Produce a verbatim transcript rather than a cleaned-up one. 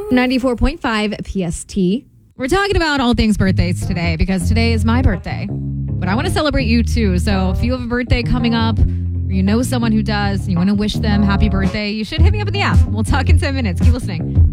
ninety-four point five P S T. We're talking about all things birthdays today because today is my birthday. But I want to celebrate you too. So if you have a birthday coming up, or you know someone who does, and you want to wish them happy birthday, you should hit me up in the app. We'll talk in ten minutes. Keep listening.